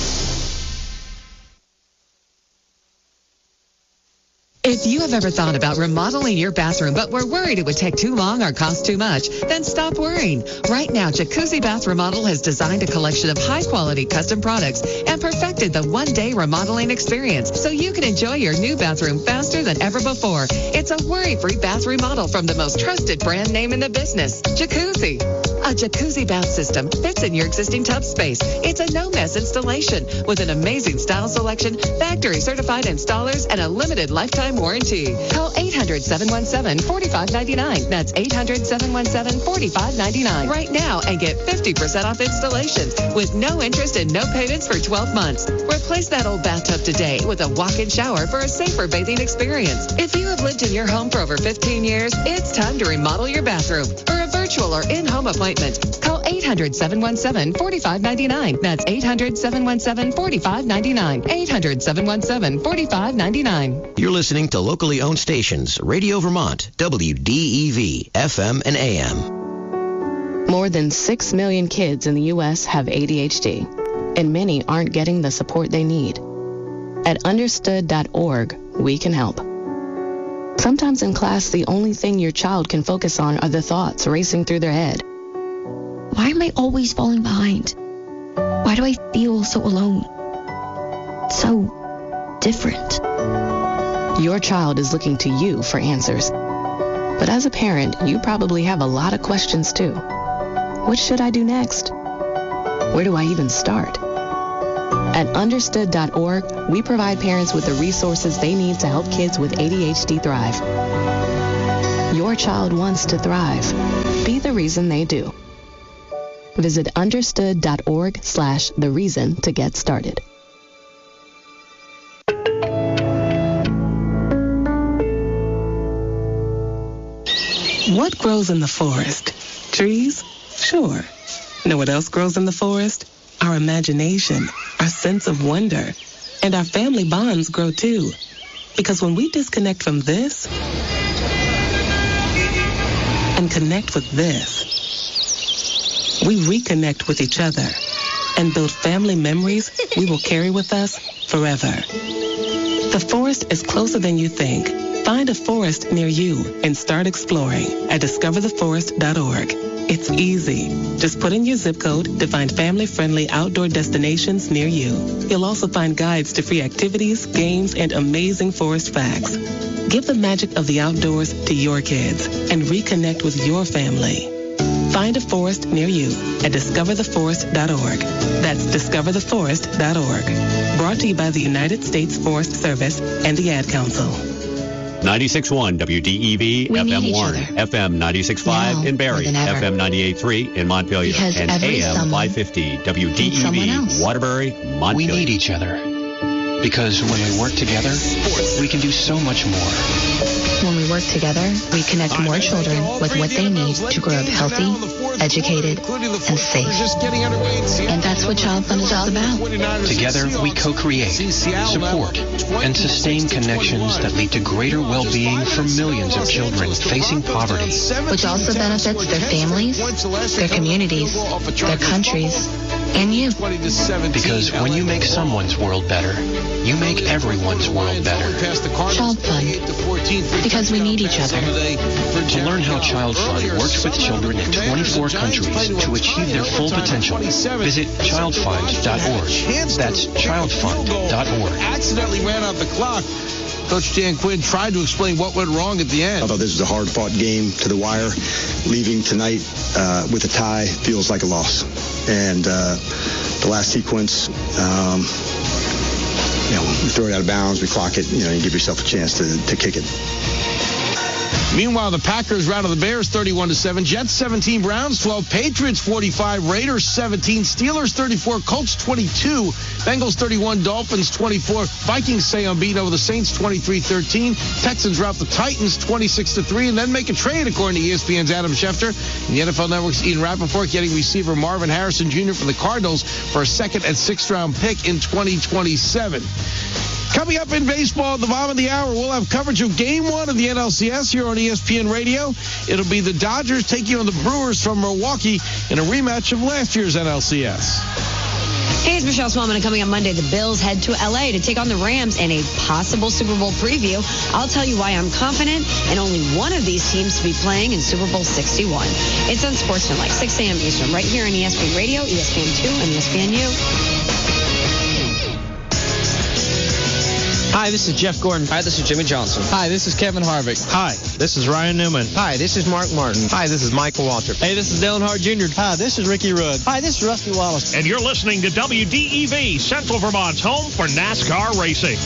Speaker 15: If you have ever thought about remodeling your bathroom but were worried it would take too long or cost too much, then stop worrying. Right now, Jacuzzi Bath Remodel has designed a collection of high-quality custom products and perfected the one-day remodeling experience so you can enjoy your new bathroom faster than ever before. It's a worry-free bath remodel from the most trusted brand name in the business, Jacuzzi. A jacuzzi bath system fits in your existing tub space. It's a no-mess installation with an amazing style selection, factory-certified installers, and a limited lifetime warranty. Call 800-717-4599. That's 800-717-4599 right now and get 50% off installation with no interest and no payments for 12 months. Replace that old bathtub today with a walk-in shower for a safer bathing experience. If you have lived in your home for over 15 years, it's time to remodel your bathroom. For a virtual or in-home appointment, call 800-717-4599. That's 800-717-4599. 800-717-4599.
Speaker 4: You're listening to locally owned stations, Radio Vermont, WDEV, FM and AM.
Speaker 16: More than 6 million kids in the U.S. have ADHD, and many aren't getting the support they need. At understood.org, we can help. Sometimes in class, the only thing your child can focus on are the thoughts racing through their head.
Speaker 17: Why am I always falling behind? Why do I feel so alone? So different.
Speaker 16: Your child is looking to you for answers. But as a parent, you probably have a lot of questions too. What should I do next? Where do I even start? At understood.org, we provide parents with the resources they need to help kids with ADHD thrive. Your child wants to thrive. Be the reason they do. Visit understood.org/thereason to get started.
Speaker 18: What grows in the forest? Trees? Sure. Know what else grows in the forest? Our imagination, our sense of wonder, and our family bonds grow too. Because when we disconnect from this and connect with this, we reconnect with each other and build family memories we will carry with us forever. The forest is closer than you think. Find a forest near you and start exploring at discovertheforest.org. It's easy. Just put in your zip code to find family-friendly outdoor destinations near you. You'll also find guides to free activities, games, and amazing forest facts. Give the magic of the outdoors to your kids and reconnect with your family. Find a forest near you at discovertheforest.org. That's discovertheforest.org. Brought to you by the United States Forest Service and the Ad Council.
Speaker 19: 96.1 WDEV, FM Warren, FM 96.5 in Barrie, FM 98.3 in Montpelier,
Speaker 17: because
Speaker 19: and AM 550 WDEV, Waterbury, Montpelier.
Speaker 20: We need each other because when we work together, we can do so much more.
Speaker 17: When we work together, we connect more children with what they need to grow up healthy, educated, and safe. And that's what Child Fund is all about.
Speaker 20: Together, we co-create, support, and sustain connections that lead to greater well-being for millions of children facing poverty.
Speaker 17: Which also benefits their families, their communities, their countries, and you.
Speaker 20: Because when you make someone's world better, you make everyone's world better.
Speaker 17: Child Fund. Because we need each other.
Speaker 20: To learn how Child Fund works with children in 24 countries to achieve their full potential, visit childfund.org. That's childfund.org.
Speaker 3: Accidentally ran out the clock. Coach Dan Quinn tried to explain what went wrong at the end.
Speaker 21: I thought this was a hard-fought game to the wire. Leaving tonight with a tie feels like a loss. And the last sequence, we throw it out of bounds, we clock it, you give yourself a chance to kick it.
Speaker 3: Meanwhile, the Packers routed the Bears 31-7. Jets 17, Browns 12, Patriots 45, Raiders 17, Steelers 34, Colts 22, Bengals 31, Dolphins 24, Vikings stay unbeaten over the Saints 23-13, Texans rout the Titans 26-3, and then make a trade according to ESPN's Adam Schefter. And the NFL Network's Ian Rappaport getting receiver Marvin Harrison Jr. from the Cardinals for a second and sixth round pick in 2027. Coming up in baseball at the bottom of the hour, we'll have coverage of Game 1 of the NLCS here on ESPN Radio. It'll be the Dodgers taking on the Brewers from Milwaukee in a rematch of last year's NLCS.
Speaker 14: Hey, it's Michelle Smallman, and coming up Monday, the Bills head to L.A. to take on the Rams in a possible Super Bowl preview. I'll tell you why I'm confident in only one of these teams to be playing in Super Bowl 61. It's on Sportsman, 6 a.m. Eastern, right here on ESPN Radio, ESPN2, and ESPNU.
Speaker 1: Hi, this is Jeff Gordon.
Speaker 22: Hi, this is Jimmy Johnson.
Speaker 1: Hi, this is Kevin Harvick.
Speaker 22: Hi, this is Ryan Newman.
Speaker 1: Hi, this is Mark Martin.
Speaker 22: Hi, this is Michael Waltrip.
Speaker 1: Hey, this is Dale Earnhardt Jr.
Speaker 22: Hi, this is Ricky Rudd.
Speaker 1: Hi, this is Rusty Wallace.
Speaker 23: And you're listening to WDEV, Central Vermont's home for NASCAR racing.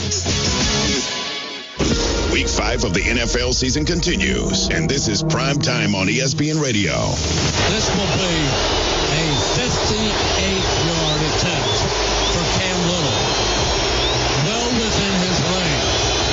Speaker 9: Week 5 of the NFL season continues, and this is Prime Time on ESPN Radio.
Speaker 24: This will be a 58-yard attempt for Cam Little. Well within his lane.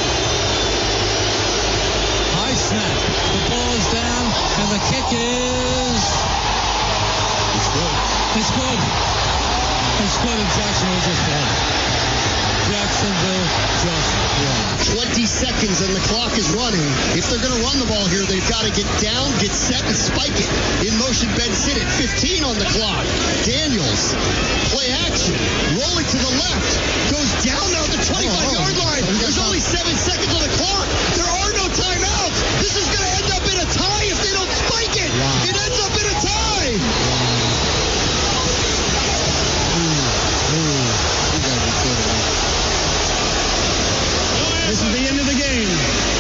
Speaker 24: High snap. The ball is down, and the kick is... It's good. It's good. It's good, and Jacksonville just won. Jacksonville just won.
Speaker 25: 20 seconds and the clock is running. If they're going to run the ball here, they've got to get down, get set, and spike it. In motion, Ben Sinnott, 15 on the clock. Daniels, play action, rolling to the left, goes down now at the 25-yard line. There's only 7 seconds on the clock. There are no timeouts. This is going to end up in a tie if they don't spike it. It ends up in a tie.
Speaker 3: This is the end of the game.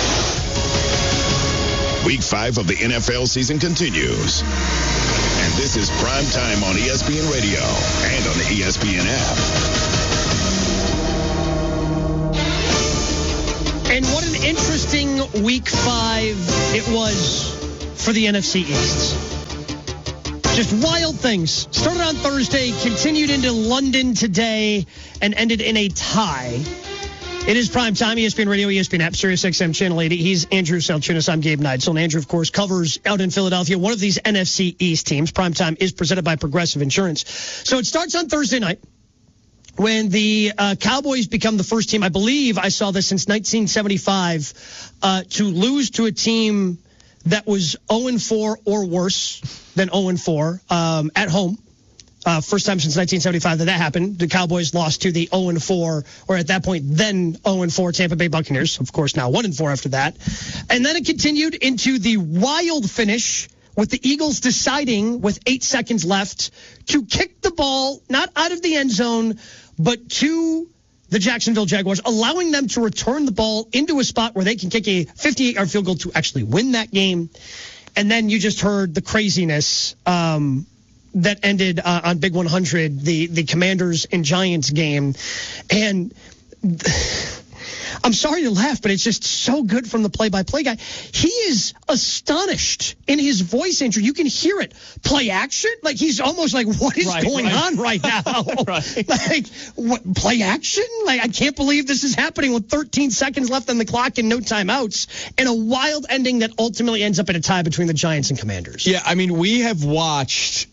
Speaker 9: Week 5 of the NFL season continues. And this is Prime Time on ESPN Radio and on the ESPN app.
Speaker 7: And what an interesting Week 5 it was for the NFC East. Just wild things. Started on Thursday, continued into London today, and ended in a tie. It is Prime Time, ESPN Radio, ESPN app, Sirius XM Channel 80. He's Andrew Salchunas. I'm Gabe Neitzel. And Andrew, of course, covers out in Philadelphia one of these NFC East teams. Prime Time is presented by Progressive Insurance. So it starts on Thursday night when the Cowboys become the first team, I believe I saw this since 1975, to lose to a team that was 0-4 or worse than 0-4 at home. First time since 1975 that happened. The Cowboys lost to the 0-4, or at that point, then 0-4 Tampa Bay Buccaneers. Of course, now 1-4 after that. And then it continued into the wild finish with the Eagles deciding with 8 seconds left to kick the ball, not out of the end zone, but to the Jacksonville Jaguars, allowing them to return the ball into a spot where they can kick a 58-yard field goal to actually win that game. And then you just heard the craziness that ended on Big 100, the Commanders and Giants game. And I'm sorry to laugh, but it's just so good from the play-by-play guy. He is astonished in his voice, Andrew. You can hear it. Play action? Like, he's almost like, what is going on right now? Like, what, play action? Like, I can't believe this is happening with 13 seconds left on the clock and no timeouts, and a wild ending that ultimately ends up in a tie between the Giants and Commanders.
Speaker 8: Yeah, I mean, we have watched...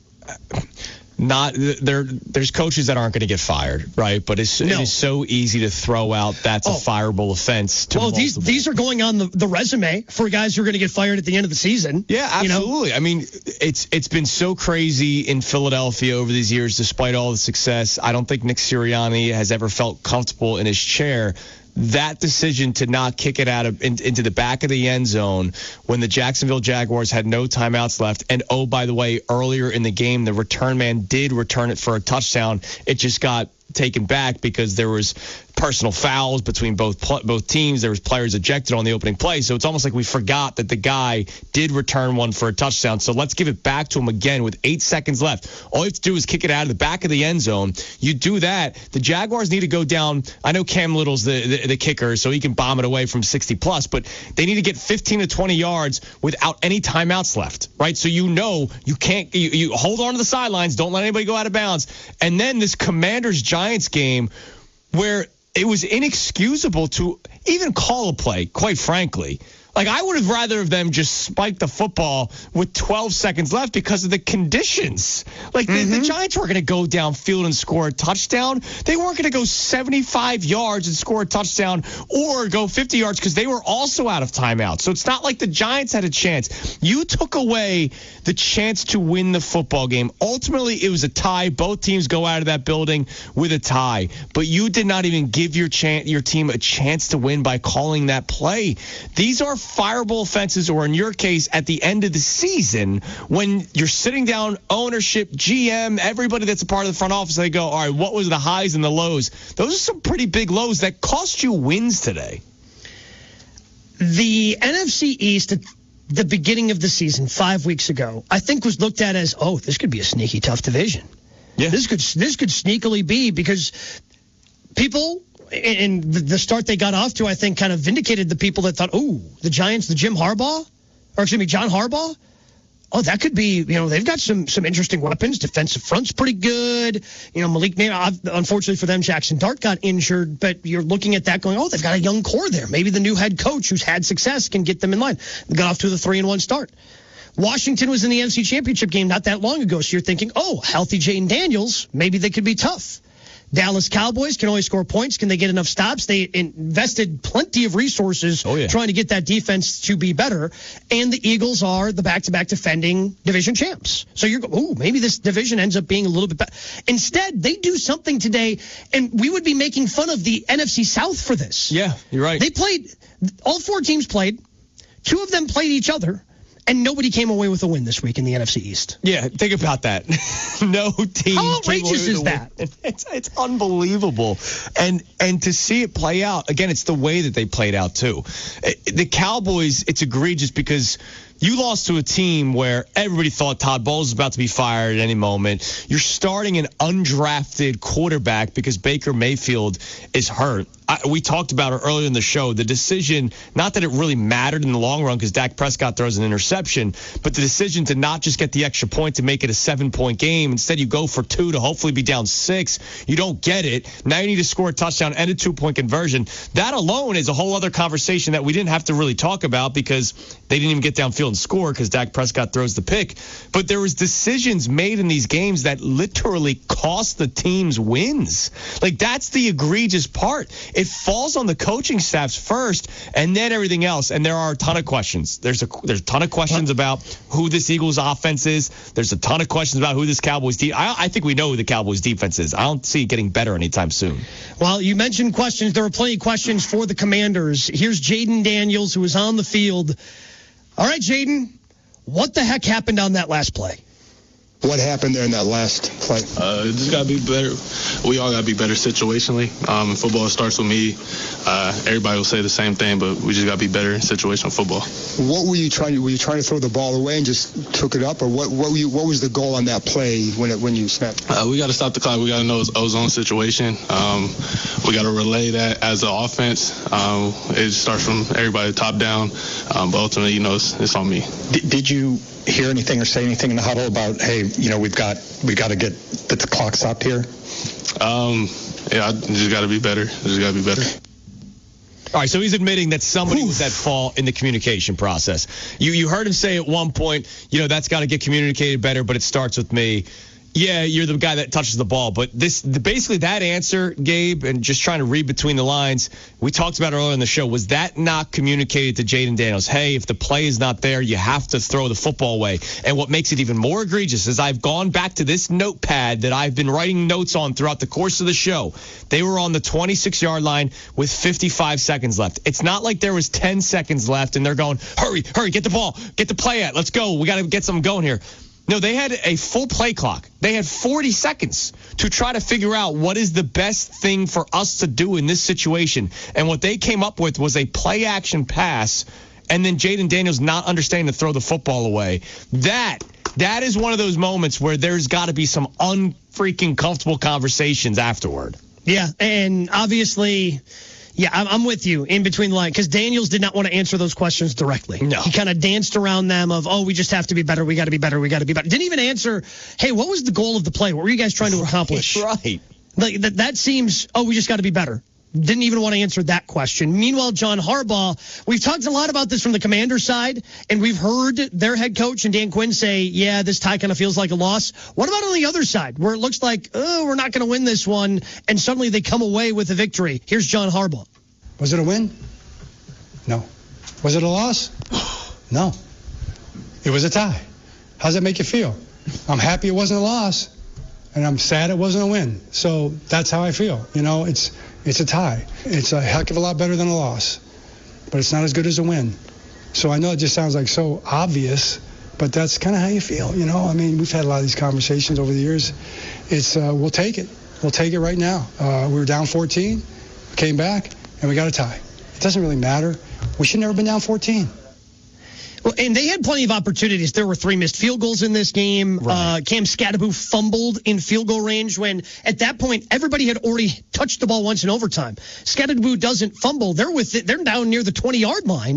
Speaker 8: There's coaches that aren't going to get fired, right? But it is so easy to throw out that's a fireable offense.
Speaker 7: These are going on the resume for guys who are going to get fired at the end of the season.
Speaker 8: Yeah, absolutely. You know? I mean, it's been so crazy in Philadelphia over these years, despite all the success. I don't think Nick Sirianni has ever felt comfortable in his chair. That decision to not kick it out into the back of the end zone when the Jacksonville Jaguars had no timeouts left. And, oh, by the way, earlier in the game, the return man did return it for a touchdown. It just got taken back because there was personal fouls between both teams. There was players ejected on the opening play. So it's almost like we forgot that the guy did return one for a touchdown. So let's give it back to him again with 8 seconds left. All you have to do is kick it out of the back of the end zone. You do that. The Jaguars need to go down. I know Cam Little's the kicker, so he can bomb it away from 60+, but they need to get 15 to 20 yards without any timeouts left, right? So you can't you hold on to the sidelines. Don't let anybody go out of bounds. And then this Commanders-Giants game where it was inexcusable to even call a play, quite frankly. Like, I would have rather of them just spike the football with 12 seconds left because of the conditions. Like, the Giants weren't going to go downfield and score a touchdown. They weren't going to go 75 yards and score a touchdown or go 50 yards because they were also out of timeout. So it's not like the Giants had a chance. You took away the chance to win the football game. Ultimately, it was a tie. Both teams go out of that building with a tie. But you did not even give your team a chance to win by calling that play. These are fireable offenses, or in your case, at the end of the season, when you're sitting down, ownership, GM, everybody that's a part of the front office, they go, all right, what was the highs and the lows? Those are some pretty big lows that cost you wins today.
Speaker 7: The NFC East at the beginning of the season, 5 weeks ago, I think was looked at as, oh, this could be a sneaky tough division.
Speaker 8: Yeah.
Speaker 7: This could sneakily be, because people, and the start they got off to, I think, kind of vindicated the people that thought, oh, the Giants, the John Harbaugh. Oh, that could be, they've got some interesting weapons. Defensive front's pretty good. Malik, unfortunately for them, Jackson Dart got injured, but you're looking at that going, oh, they've got a young core there. Maybe the new head coach who's had success can get them in line. They got off to the 3-1 start. Washington was in the NFC Championship game not that long ago, so you're thinking, oh, healthy Jaden Daniels, maybe they could be tough. Dallas Cowboys can always score points. Can they get enough stops? They invested plenty of resources trying to get that defense to be better. And the Eagles are the back-to-back defending division champs. So you're going, oh, maybe this division ends up being a little bit better. Instead, they do something today, and we would be making fun of the NFC South for this.
Speaker 8: Yeah, you're right.
Speaker 7: They played, all 4 teams played. 2 of them played each other. And nobody came away with a win this week in the NFC East.
Speaker 8: Yeah, think about that. No team.
Speaker 7: How outrageous is that?
Speaker 8: It's unbelievable. And to see it play out, again, it's the way that they played out, too. The Cowboys, it's egregious because you lost to a team where everybody thought Todd Bowles was about to be fired at any moment. You're starting an undrafted quarterback because Baker Mayfield is hurt. We talked about it earlier in the show. The decision, not that it really mattered in the long run because Dak Prescott throws an interception, but the decision to not just get the extra point to make it a 7-point game. Instead, you go for 2 to hopefully be down 6. You don't get it. Now you need to score a touchdown and a 2-point conversion. That alone is a whole other conversation that we didn't have to really talk about because they didn't even get downfield and score because Dak Prescott throws the pick. But there was decisions made in these games that literally cost the teams wins. Like, that's the egregious part. It falls on the coaching staffs first and then everything else. And there are a ton of questions. There's a ton of questions about who this Eagles offense is. There's a ton of questions about who this Cowboys defense. I think we know who the Cowboys defense is. I don't see it getting better anytime soon.
Speaker 7: Well, you mentioned questions. There were plenty of questions for the Commanders. Here's Jaden Daniels, who was on the field. All right, Jaden, what the heck happened on that last play?
Speaker 21: What happened there in that last play?
Speaker 2: Just got to be better. We all got to be better situationally. In football, it starts with me. Everybody will say the same thing, but we just got to be better in situational football.
Speaker 21: What were you trying to? Were you trying to throw the ball away and just took it up, or what was the goal on that play when you snapped?
Speaker 2: We got to stop the clock. We got to know it's ozone situation. We got to relay that as an offense. It starts from everybody top down, but ultimately, it's on me.
Speaker 21: Did you hear anything or say anything in the huddle about, hey, we've got to get the clock stopped here?
Speaker 2: Yeah, I just got to be better.
Speaker 8: All right, so he's admitting that somebody was at fault in the communication process. You heard him say at one point, that's got to get communicated better, but it starts with me. Yeah, you're the guy that touches the ball. But basically that answer, Gabe, and just trying to read between the lines, we talked about earlier in the show, was that not communicated to Jaden Daniels? Hey, if the play is not there, you have to throw the football away. And what makes it even more egregious is I've gone back to this notepad that I've been writing notes on throughout the course of the show. They were on the 26-yard line with 55 seconds left. It's not like there was 10 seconds left and they're going, hurry, get the ball, get the play at, let's go. We got to get something going here. No, they had a full play clock. They had 40 seconds to try to figure out what is the best thing for us to do in this situation. And what they came up with was a play action pass and then Jaden Daniels not understanding to throw the football away. That is one of those moments where there's got to be some unfreaking comfortable conversations afterward.
Speaker 7: Yeah, and obviously, yeah, I'm with you in between the line because Daniels did not want to answer those questions directly.
Speaker 8: No.
Speaker 7: He kind of danced around them of, we just have to be better. We got to be better. Didn't even answer, hey, what was the goal of the play? What were you guys trying to accomplish?
Speaker 8: Right.
Speaker 7: Like, that seems, we just got to be better. Didn't even want to answer that question. Meanwhile, John Harbaugh, we've talked a lot about this from the Commanders side, and we've heard their head coach and Dan Quinn say, yeah, this tie kind of feels like a loss. What about on the other side, where it looks like, we're not going to win this one, and suddenly they come away with a victory? Here's John Harbaugh.
Speaker 5: Was it a win? No. Was it a loss? No. It was a tie. How does that make you feel? I'm happy it wasn't a loss, and I'm sad it wasn't a win. So that's how I feel. It's a tie. It's a heck of a lot better than a loss, but it's not as good as a win. So I know it just sounds like so obvious, but that's kind of how you feel, you know. I mean, we've had a lot of these conversations over the years. It's we'll take it. We'll take it right now. We were down 14, came back, and we got a tie. It doesn't really matter. We should never have been down 14.
Speaker 7: Well, and they had plenty of opportunities. There were 3 missed field goals in this game. Right. Cam Skattebo fumbled in field goal range when, at that point, everybody had already touched the ball once in overtime. Skattebo doesn't fumble. They're down near the 20-yard line,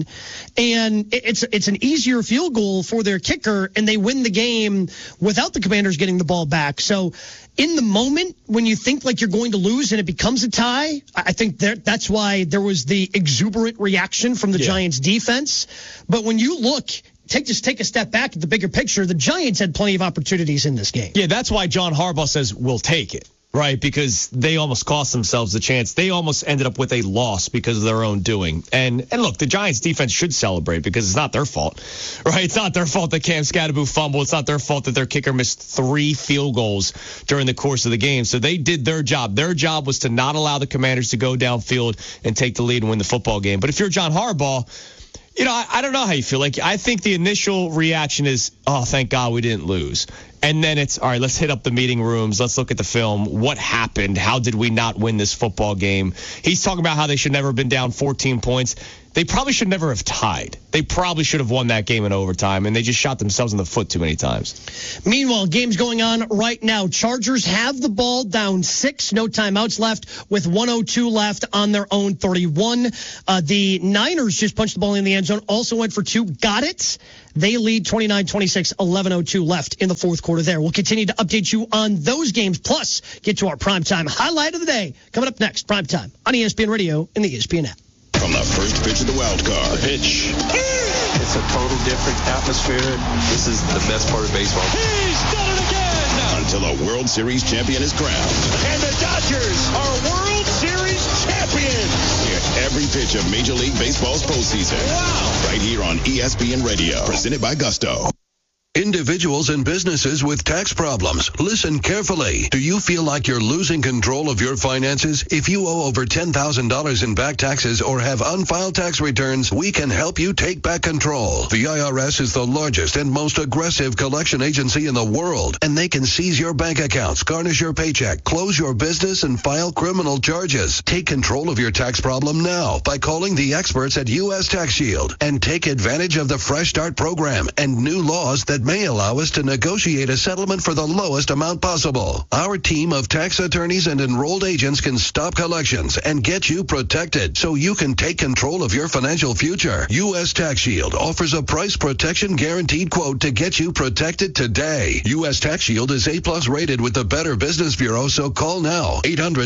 Speaker 7: and it's an easier field goal for their kicker, and they win the game without the Commanders getting the ball back. So in the moment, when you think like you're going to lose and it becomes a tie, I think that's why there was the exuberant reaction from the Giants defense. But when you look, take a step back at the bigger picture, the Giants had plenty of opportunities in this game.
Speaker 8: Yeah, that's why John Harbaugh says we'll take it, right? Because they almost cost themselves the chance. They almost ended up with a loss because of their own doing. And look, the Giants defense should celebrate because it's not their fault, right? It's not their fault that Cam Skattebo fumbled. It's not their fault that their kicker missed 3 field goals during the course of the game. So they did their job. Their job was to not allow the Commanders to go downfield and take the lead and win the football game. But if you're John Harbaugh, you know, I don't know how you feel. Like, I think the initial reaction is, oh, thank God we didn't lose. And then it's, all right, let's hit up the meeting rooms. Let's look at the film. What happened? How did we not win this football game? He's talking about how they should never have been down 14 points. They probably should never have tied. They probably should have won that game in overtime, and they just shot themselves in the foot too many times.
Speaker 7: Meanwhile, game's going on right now. Chargers have the ball down 6, no timeouts left, with 1:02 left on their own 31. The Niners just punched the ball in the end zone, also went for 2, got it. They lead 29-26, 11:02 left in the fourth quarter there. We'll continue to update you on those games, plus get to our primetime highlight of the day. Coming up next, primetime on ESPN Radio and the ESPN app.
Speaker 9: From the first pitch of the wild card.
Speaker 20: Pitch. It's a total different atmosphere. This is the best part of baseball.
Speaker 9: He's done it again! Until a World Series champion is crowned.
Speaker 23: And the Dodgers are World Series champions!
Speaker 9: Hear every pitch of Major League Baseball's postseason. Wow! Right here on ESPN Radio. Presented by Gusto.
Speaker 6: Individuals and businesses with tax problems, listen carefully. Do you feel like you're losing control of your finances? If you owe over $10,000 in back taxes or have unfiled tax returns, we can help you take back control. The IRS is the largest and most aggressive collection agency in the world, and they can seize your bank accounts, garnish your paycheck, close your business, and file criminal charges. Take control of your tax problem now by calling the experts at U.S. Tax Shield and take advantage of the Fresh Start program and new laws that may allow us to negotiate a settlement for the lowest amount possible. Our team of tax attorneys and enrolled agents can stop collections and get you protected so you can take control of your financial future. U.S. Tax Shield offers a price protection guaranteed quote to get you protected today. U.S. Tax Shield is A+ rated with the Better Business Bureau, so call now.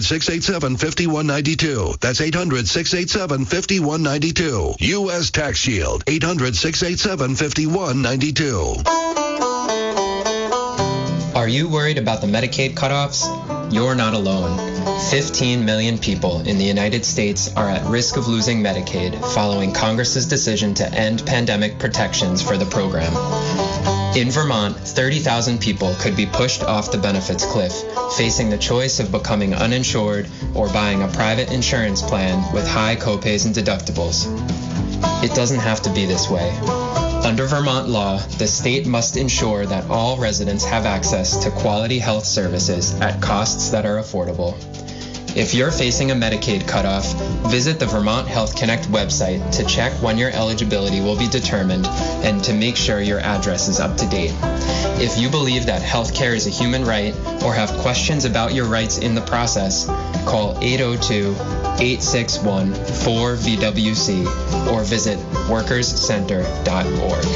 Speaker 6: 800-687-5192. That's 800-687-5192. U.S. Tax Shield. 800-687-5192.
Speaker 10: Are you worried about the Medicaid cutoffs? You're not alone. 15 million people in the United States are at risk of losing Medicaid following Congress's decision to end pandemic protections for the program. In Vermont, 30,000 people could be pushed off the benefits cliff, facing the choice of becoming uninsured or buying a private insurance plan with high copays and deductibles. It doesn't have to be this way. Under Vermont law, the state must ensure that all residents have access to quality health services at costs that are affordable. If you're facing a Medicaid cutoff, visit the Vermont Health Connect website to check when your eligibility will be determined and to make sure your address is up to date. If you believe that healthcare is a human right or have questions about your rights in the process, call 802-861-4VWC or visit workerscenter.org.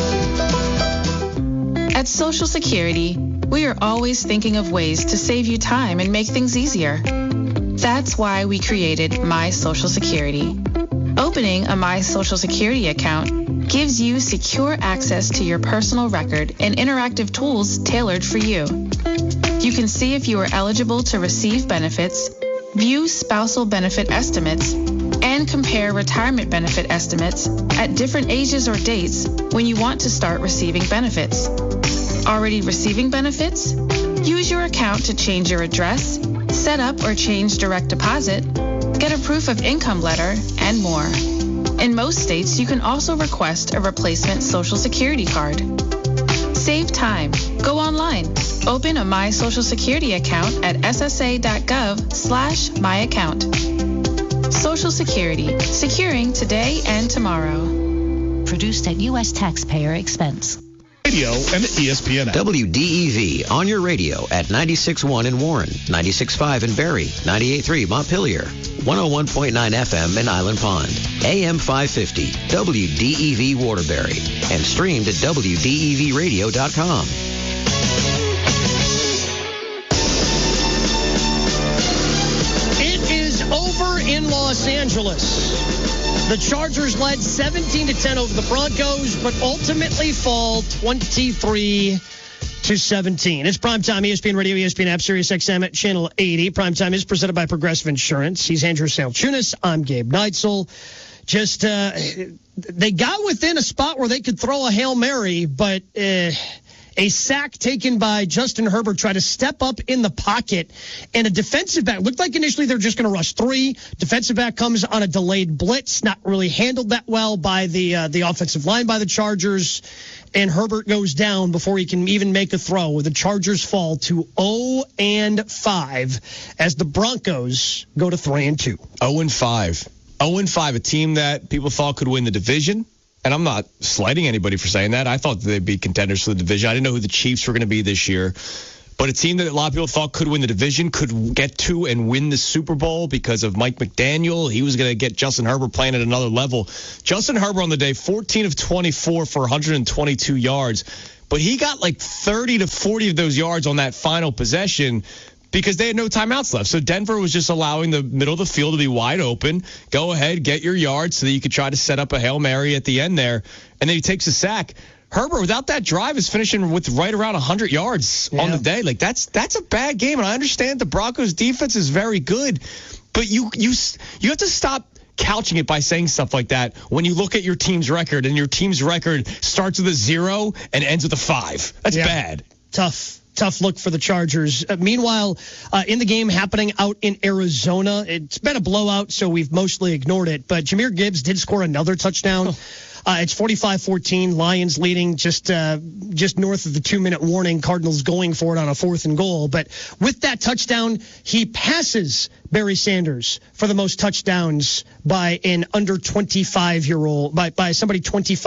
Speaker 11: At Social Security, we are always thinking of ways to save you time and make things easier. That's why we created My Social Security. Opening a My Social Security account gives you secure access to your personal record and interactive tools tailored for you. You can see if you are eligible to receive benefits, view spousal benefit estimates, and compare retirement benefit estimates at different ages or dates when you want to start receiving benefits. Already receiving benefits? Use your account to change your address, set up or change direct deposit, get a proof of income letter, and more. In most states, you can also request a replacement Social Security card. Save time. Go online. Open a My Social Security account at ssa.gov/myaccount. Social Security. Securing today and tomorrow.
Speaker 4: Produced at U.S. taxpayer expense.
Speaker 23: Radio and the ESPN app.
Speaker 12: WDEV on your radio at 96.1 in Warren, 96.5 in Barrie, 98.3 Montpelier, 101.9 FM in Island Pond, AM 550, WDEV Waterbury, and streamed at WDEVradio.com.
Speaker 7: It is over in Los Angeles. The Chargers led 17-10 over the Broncos, but ultimately fall 23-17. It's Primetime, ESPN Radio, ESPN app, Sirius XM at Channel 80. Primetime is presented by Progressive Insurance. He's Andrew Salchunas. I'm Gabe Neitzel. Just, they got within a spot where they could throw a Hail Mary, but a sack taken by Justin Herbert tried to step up in the pocket, and a defensive back looked like initially they're just going to rush three. Defensive back comes on a delayed blitz, not really handled that well by the offensive line by the Chargers, and Herbert goes down before he can even make a throw. The Chargers fall to 0-5 as the Broncos go to 3-2.
Speaker 8: 0-5. 0-5, a team that people thought could win the division. And I'm not slighting anybody for saying that. I thought they'd be contenders for the division. I didn't know who the Chiefs were going to be this year. But a team that a lot of people thought could win the division, could get to and win the Super Bowl because of Mike McDaniel. He was going to get Justin Herbert playing at another level. Justin Herbert on the day, 14 of 24 for 122 yards. But he got like 30 to 40 of those yards on that final possession because they had no timeouts left. So Denver was just allowing the middle of the field to be wide open. Go ahead, get your yards so that you could try to set up a Hail Mary at the end there. And then he takes a sack. Herbert, without that drive, is finishing with right around 100 yards on the day. Like, that's a bad game. And I understand the Broncos' defense is very good. But you have to stop couching it by saying stuff like that when you look at your team's record, and your team's record starts with a 0 and ends with a 5. That's bad.
Speaker 7: Tough look for the Chargers. Meanwhile, in the game happening out in Arizona, it's been a blowout, so we've mostly ignored it. But Jahmyr Gibbs did score another touchdown. It's 45-14. Lions leading just north of the 2-minute warning. Cardinals going for it on a 4th and goal. But with that touchdown, he passes Barry Sanders for the most touchdowns by an under 25-year-old, by somebody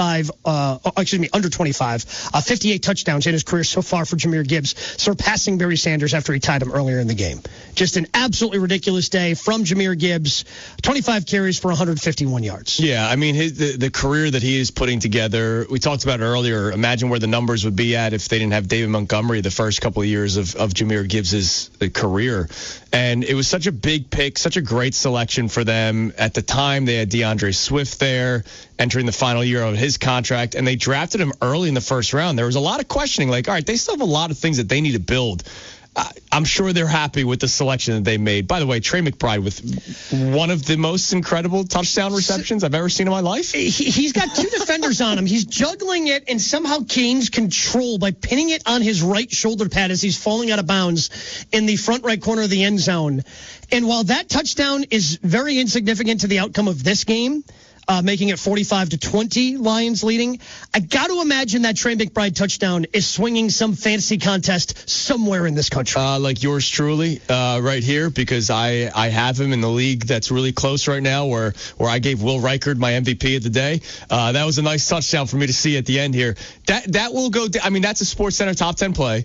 Speaker 7: under 25. 58 touchdowns in his career so far for Jahmyr Gibbs, surpassing Barry Sanders after he tied him earlier in the game. Just an absolutely ridiculous day from Jahmyr Gibbs. 25 carries for 151 yards.
Speaker 8: Yeah, I mean, the career that he is putting together, we talked about it earlier. Imagine where the numbers would be at if they didn't have David Montgomery the first couple of years of Jahmyr Gibbs' career. And it was such a big pick, such a great selection for them. At the time, they had DeAndre Swift there, entering the final year of his contract, and they drafted him early in the first round. There was a lot of questioning, like, all right, they still have a lot of things that they need to build. I'm sure they're happy with the selection that they made. By the way, Trey McBride with one of the most incredible touchdown receptions I've ever seen in my life.
Speaker 7: He's got 2 defenders on him. He's juggling it and somehow gains control by pinning it on his right shoulder pad as he's falling out of bounds in the front right corner of the end zone. And while that touchdown is very insignificant to the outcome of this game, making it 45-20, Lions leading, I got to imagine that Trey McBride touchdown is swinging some fantasy contest somewhere in this country.
Speaker 8: Like yours truly, right here, because I have him in the league that's really close right now, where I gave Will Reichard my MVP of the day. That was a nice touchdown for me to see at the end here. That will go. I mean, that's a SportsCenter top 10 play.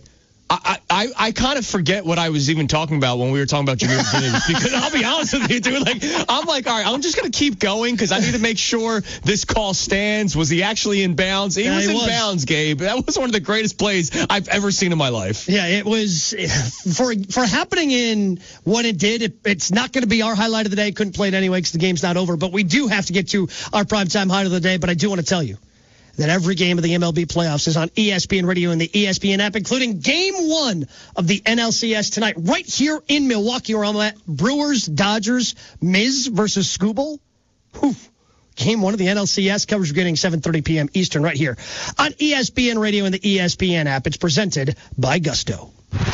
Speaker 8: I kind of forget what I was even talking about when we were talking about Jahmyr Gibbs, because I'll be honest with you, dude. I'm like, all right, I'm just going to keep going because I need to make sure this call stands. Was he actually in bounds? He was in bounds, Gabe. That was one of the greatest plays I've ever seen in my life.
Speaker 7: Yeah, it was for happening in what it did. It's not going to be our highlight of the day. Couldn't play it anyway because the game's not over. But we do have to get to our primetime highlight of the day. But I do want to tell you that every game of the MLB playoffs is on ESPN Radio and the ESPN app, including Game 1 of the NLCS tonight, right here in Milwaukee, where I'm at. Brewers, Dodgers, Miz versus Skubal. Game 1 of the NLCS coverage beginning 7:30 p.m. Eastern right here on ESPN Radio and the ESPN app. It's presented by Gusto.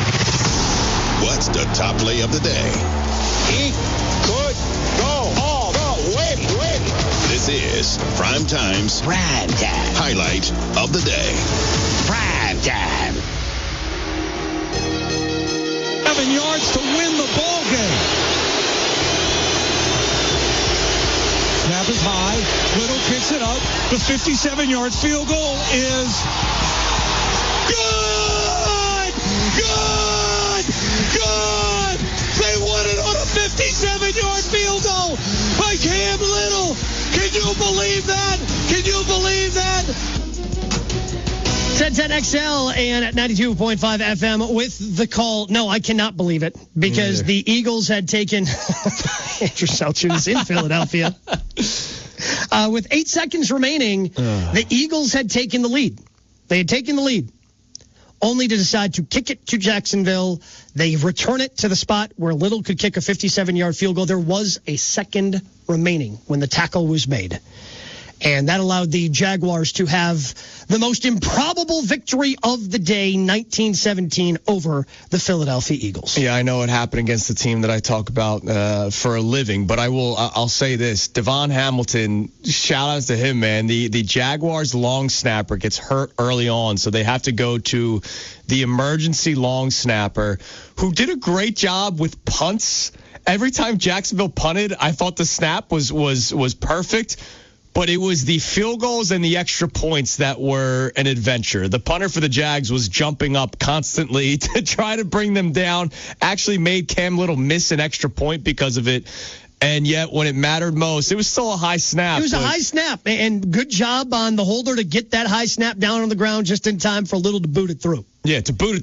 Speaker 9: What's the top play of the day?
Speaker 13: He could go all the way.
Speaker 9: This This is Prime Time's highlight of the day.
Speaker 13: Prime Time.
Speaker 3: 7 yards to win the ball game. Snap is high. Little kicks it up. The 57-yard field goal is good! Good! Good! They won it on a 57-yard field goal by Cam Little. Can you believe that? Can you believe that?
Speaker 7: 1010XL and at 92.5 FM with the call. No, I cannot believe it because the Eagles had taken Andrew Salchunas in Philadelphia. With 8 seconds remaining, the Eagles had taken the lead. They had taken the lead, only to decide to kick it to Jacksonville. They return it to the spot where Little could kick a 57-yard field goal. There was a second remaining when the tackle was made. And that allowed the Jaguars to have the most improbable victory of the day, 1917, over the Philadelphia Eagles.
Speaker 8: Yeah, I know it happened against the team that I talk about for a living, but I'll say this. Devon Hamilton, shout outs to him, man. The Jaguars long snapper gets hurt early on, so they have to go to the emergency long snapper, who did a great job with punts. Every time Jacksonville punted, I thought the snap was perfect. But it was the field goals and the extra points that were an adventure. The punter for the Jags was jumping up constantly to try to bring them down, actually made Cam Little miss an extra point because of it. And yet, when it mattered most, it was still a high snap.
Speaker 7: It was a high snap, and good job on the holder to get that high snap down on the ground just in time for Little to boot it through.
Speaker 8: Yeah, to boot it